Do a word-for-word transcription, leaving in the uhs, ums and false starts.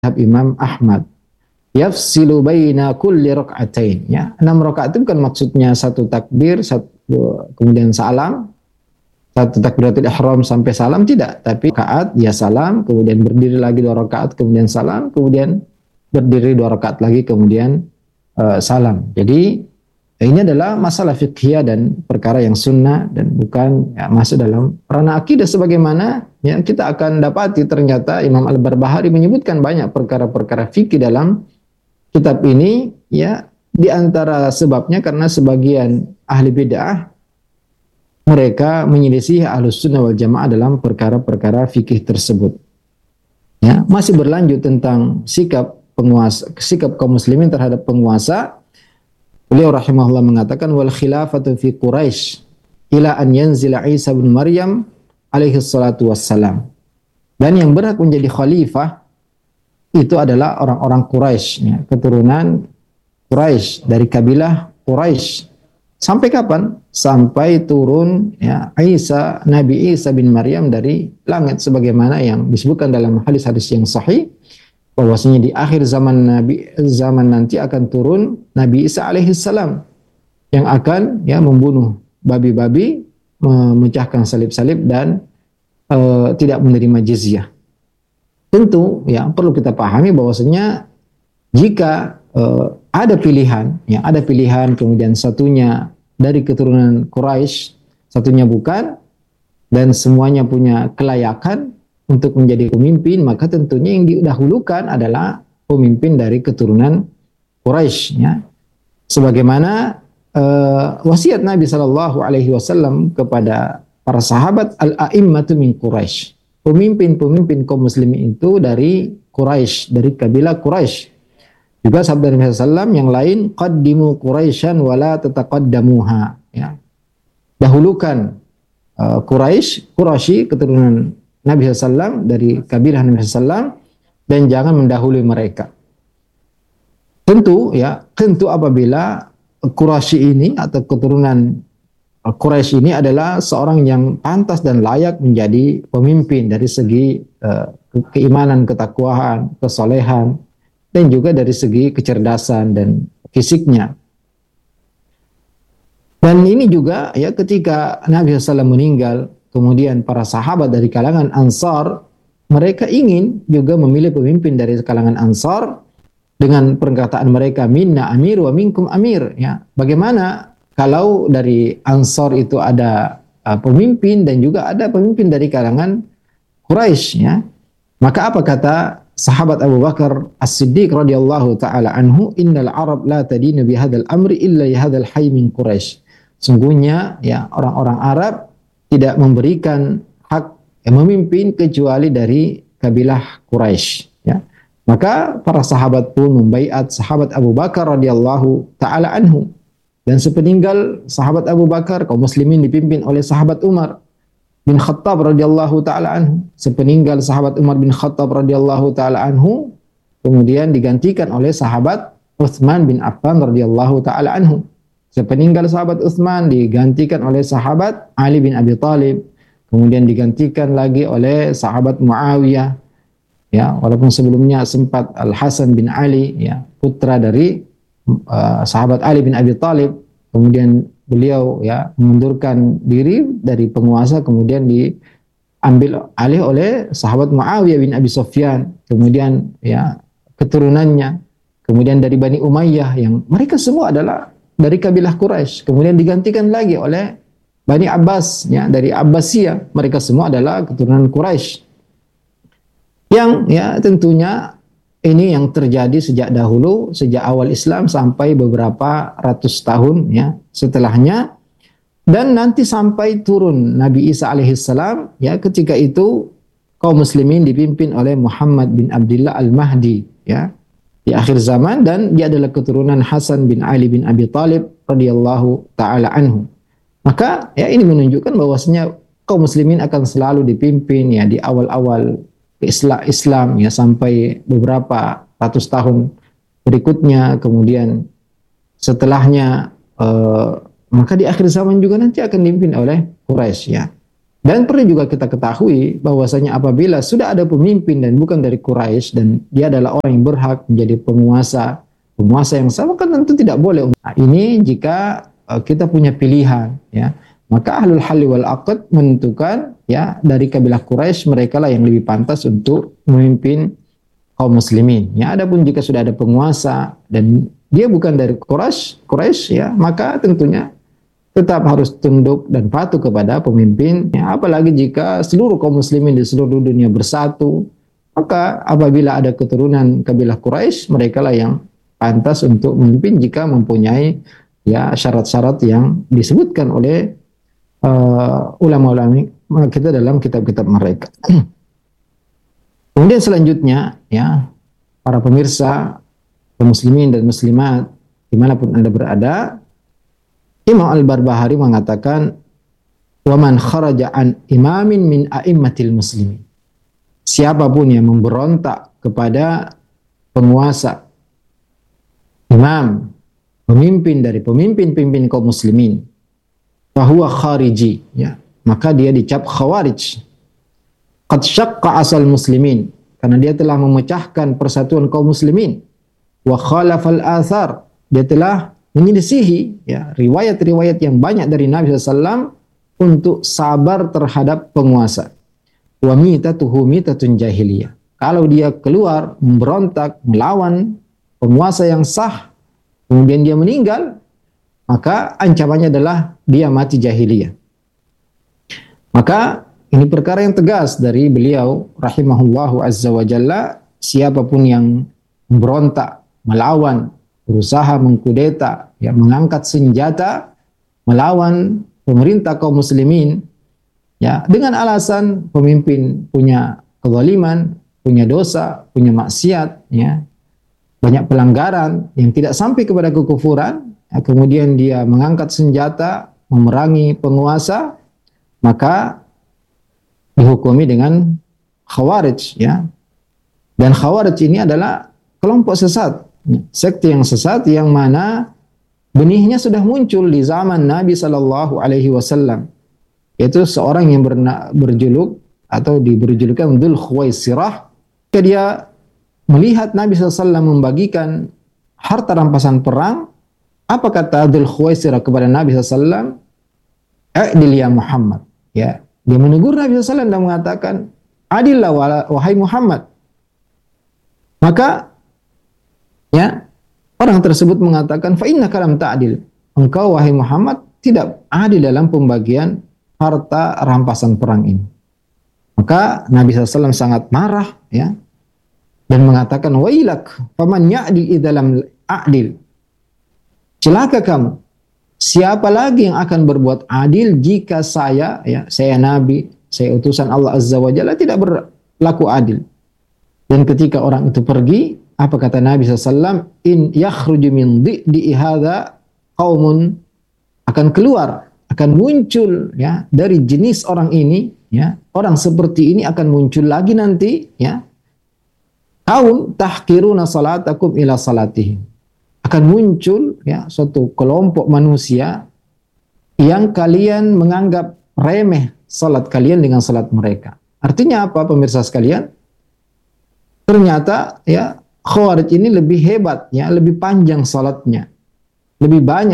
Imam Ahmad. Yafsilu baina kulli rak'atain, ya. enam rakaat itu bukan maksudnya satu takbir, satu kemudian salam, satu takbiratul ihram sampai salam, tidak, tapi rakaat dia salam, kemudian berdiri lagi dua rakaat, kemudian salam, kemudian berdiri dua rakaat lagi, kemudian uh, salam. Jadi ini adalah masalah fiqhiyah dan perkara yang sunnah dan bukan ya, masuk dalam ranah akidah sebagaimana ya kita akan dapati ternyata Imam Al-Barbahari menyebutkan banyak perkara-perkara fikih dalam kitab ini, ya, di antara sebabnya karena sebagian ahli bid'ah mereka menyelisih Ahlus Sunnah wal Jamaah dalam perkara-perkara fikih tersebut. Ya, masih berlanjut tentang sikap penguasa, sikap kaum muslimin terhadap penguasa. Beliau rahimahullah mengatakan wal khilafatu fi Quraisy ila an yanzila Isa bin Maryam alaihi salatu wassalam. Dan yang berhak menjadi khalifah itu adalah orang-orang Quraisy, ya, keturunan Quraisy dari kabilah Quraisy. Sampai kapan? Sampai turun ya Isa, Nabi Isa bin Maryam dari langit sebagaimana yang disebutkan dalam hadis-hadis yang sahih bahwasanya di akhir zaman Nabi zaman nanti akan turun Nabi Isa alaihi salam yang akan ya membunuh babi-babi, memecahkan salib-salib dan uh, tidak menerima jizyah. Tentu ya perlu kita pahami bahwasanya jika uh, ada pilihan, ya ada pilihan kemudian satunya dari keturunan Quraisy, satunya bukan, dan semuanya punya kelayakan untuk menjadi pemimpin, maka tentunya yang didahulukan adalah pemimpin dari keturunan Quraisy, ya. Sebagaimana uh, wasiat Nabi Shallallahu Alaihi Wasallam kepada para sahabat, al-a'immatu min Quraisy. Pemimpin-pemimpin kaum muslimin itu dari Quraisy, dari kabilah Quraisy. Juga sabda Nabi sallallahu alaihi wasallam yang lain, qaddimu Quraisyan wala tataqaddamuha, ya. Dahulukan uh, Quraisy, Quraisy keturunan Nabi sallallahu alaihi wasallam dari kabilah Nabi sallallahu alaihi wasallam, dan jangan mendahului mereka. Tentu ya, tentu apabila Quraisy ini atau keturunan Quraisy ini adalah seorang yang pantas dan layak menjadi pemimpin dari segi uh, keimanan, ketakwaan, kesolehan, dan juga dari segi kecerdasan dan fisiknya. Dan ini juga ya ketika Nabi sallallahu alaihi wasallam meninggal, kemudian para sahabat dari kalangan Ansar mereka ingin juga memilih pemimpin dari kalangan Ansar dengan perkataan mereka minna amir wa minkum amir, ya. Bagaimana kalau dari Ansar itu ada uh, pemimpin dan juga ada pemimpin dari kalangan Quraisy, ya. Maka apa kata sahabat Abu Bakar As-Siddiq radhiyallahu taala anhu, innal arab la tadinu bi hadzal amri illa hadzal hayy min Quraisy. Sungguhnya ya orang-orang Arab tidak memberikan hak yang memimpin kecuali dari kabilah Quraisy, ya. Maka para sahabat pun membaiat sahabat Abu Bakar radhiyallahu taala anhu. Dan sepeninggal sahabat Abu Bakar, kaum muslimin dipimpin oleh sahabat Umar bin Khattab radhiyallahu taala anhu. Sepeninggal sahabat Umar bin Khattab radhiyallahu taala anhu, kemudian digantikan oleh sahabat Utsman bin Affan radhiyallahu taala anhu. Sepeninggal sahabat Utsman digantikan oleh sahabat Ali bin Abi Thalib, kemudian digantikan lagi oleh sahabat Muawiyah, ya, walaupun sebelumnya sempat Al Hasan bin Ali, ya, putra dari Uh, sahabat Ali bin Abi Thalib, kemudian beliau ya mengundurkan diri dari penguasa, kemudian diambil alih oleh sahabat Muawiyah bin Abi Sufyan, kemudian ya keturunannya, kemudian dari Bani Umayyah yang mereka semua adalah dari kabilah Quraisy, kemudian digantikan lagi oleh Bani Abbas, ya, dari Abbasiyah, mereka semua adalah keturunan Quraisy. Yang ya tentunya ini yang terjadi sejak dahulu, sejak awal Islam sampai beberapa ratus tahun ya setelahnya, dan nanti sampai turun Nabi Isa alaihissalam, ya, ketika itu kaum muslimin dipimpin oleh Muhammad bin Abdullah Al-Mahdi, ya, di akhir zaman, dan dia adalah keturunan Hasan bin Ali bin Abi Thalib radhiyallahu taala anhu. Maka ya ini menunjukkan bahwasanya kaum muslimin akan selalu dipimpin ya di awal-awal Islam, Islam ya sampai beberapa ratus tahun berikutnya, kemudian setelahnya eh, maka di akhir zaman juga nanti akan dipimpin oleh Quraisy, ya. Dan perlu juga kita ketahui bahwasanya apabila sudah ada pemimpin dan bukan dari Quraisy dan dia adalah orang yang berhak menjadi penguasa, penguasa yang sama, kan tentu tidak boleh. Nah, ini jika uh, kita punya pilihan, ya, maka ahlul halli wal aqd menentukan, ya, dari kabilah Quraisy mereka lah yang lebih pantas untuk memimpin kaum muslimin. Ya, adapun jika sudah ada penguasa dan dia bukan dari Quraisy, Quraisy, ya, maka tentunya tetap harus tunduk dan patuh kepada pemimpin, ya, apalagi jika seluruh kaum muslimin di seluruh dunia bersatu, maka apabila ada keturunan kabilah Quraisy, mereka lah yang pantas untuk memimpin jika mempunyai, ya, syarat-syarat yang disebutkan oleh uh, ulama-ulama kita dalam kitab-kitab mereka. Kemudian selanjutnya, ya, para pemirsa, kaum muslimin dan muslimat dimanapun Anda berada, Imam Al-Barbahari mengatakan, "Waman kharaja an imamin min a'immatil muslimin." Siapapun yang memberontak kepada penguasa, imam, pemimpin dari pemimpin-pemimpin kaum muslimin, fahuwa khariji, ya, maka dia dicap khawarij. Qad syaqqa asal muslimin, karena dia telah memecahkan persatuan kaum muslimin. Wa khalafal athar, dia telah menyelisihi, ya, riwayat-riwayat yang banyak dari Nabi shallallahu alaihi wasallam untuk sabar terhadap penguasa. Wa mitatuhu mitatun jahiliyah. Kalau dia keluar memberontak melawan penguasa yang sah, kemudian dia meninggal, maka ancamannya adalah dia mati jahiliyah. Maka ini perkara yang tegas dari beliau rahimahullahu azza wa jalla, siapapun yang memberontak, melawan, berusaha mengkudeta, ya, mengangkat senjata melawan pemerintah kaum muslimin, ya, dengan alasan pemimpin punya kezaliman, punya dosa, punya maksiat, ya, banyak pelanggaran yang tidak sampai kepada kekufuran, ya, kemudian dia mengangkat senjata memerangi penguasa, maka dihukumi dengan khawarij, ya. Dan khawarij ini adalah kelompok sesat, sekte yang sesat yang mana benihnya sudah muncul di zaman Nabi Shallallahu Alaihi Wasallam, yaitu seorang yang berna, berjuluk atau diberi julukan Dzul Khuwaisirah. Ketika dia melihat Nabi Shallallahu Alaihi Wasallam membagikan harta rampasan perang, apa kata Dzul Khuwaisirah kepada Nabi Shallallahu Alaihi Wasallam? Adil ya Muhammad, ya, dia menegur Nabi Shallallahu Alaihi Wasallam dan mengatakan, adillah wahai Muhammad. Maka, ya, orang tersebut mengatakan, fa innaka lam ta'dil, engkau wahai Muhammad tidak adil dalam pembagian harta rampasan perang ini. Maka Nabi shallallahu alaihi wasallam sangat marah, ya, dan mengatakan, wailak faman ya'dil idza lam a'dil. Celaka kamu, siapa lagi yang akan berbuat adil jika saya, ya, saya Nabi, saya utusan Allah Azza wa Jalla, tidak berlaku adil. Dan ketika orang itu pergi, apa kata Nabi shallallahu alaihi wasallam? In yakhruju min dhi'i hadza qaumun, akan keluar, akan muncul, ya, dari jenis orang ini, ya, orang seperti ini akan muncul lagi nanti, ya, kaum tahqiruna salatakum ila salatihim, akan muncul, ya, suatu kelompok manusia yang kalian menganggap remeh salat kalian dengan salat mereka. Artinya apa, pemirsa sekalian? Ternyata, ya, Khawarij ini lebih hebat, ya, lebih panjang salatnya, lebih banyak